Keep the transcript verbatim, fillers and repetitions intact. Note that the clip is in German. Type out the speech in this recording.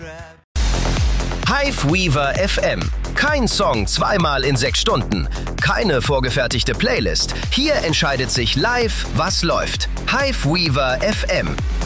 Hive Weaver F M. Kein Song zweimal in sechs Stunden. Keine vorgefertigte Playlist. Hier entscheidet sich live, was läuft. Hive Weaver F M.